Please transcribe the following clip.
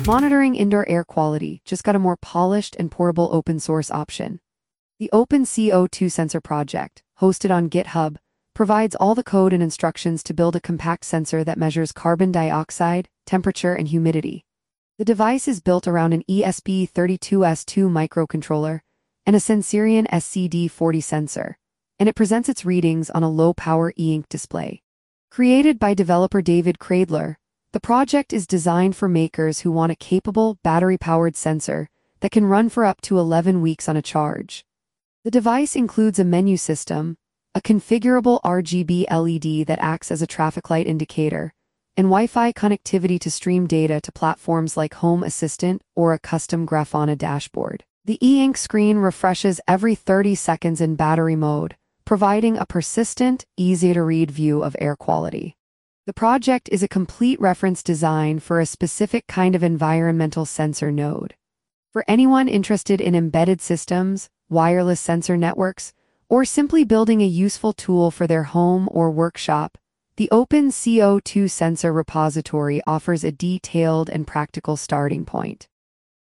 Monitoring indoor air quality just got a more polished and portable open source option. The Open CO2 Sensor project, hosted on GitHub, provides all the code and instructions to build a compact sensor that measures carbon dioxide, temperature, and humidity. The device is built around an ESP32S2 microcontroller and a Sensirion SCD40 sensor, and it presents its readings on a low-power e-ink display. Created by developer David Cradler, the project is designed for makers who want a capable, battery-powered sensor that can run for up to 11 weeks on a charge. The device includes a menu system, a configurable RGB LED that acts as a traffic light indicator, and Wi-Fi connectivity to stream data to platforms like Home Assistant or a custom Grafana dashboard. The e-ink screen refreshes every 30 seconds in battery mode, providing a persistent, easy-to-read view of air quality. The project is a complete reference design for a specific kind of environmental sensor node. For anyone interested in embedded systems, wireless sensor networks, or simply building a useful tool for their home or workshop, the Open CO2 Sensor repository offers a detailed and practical starting point.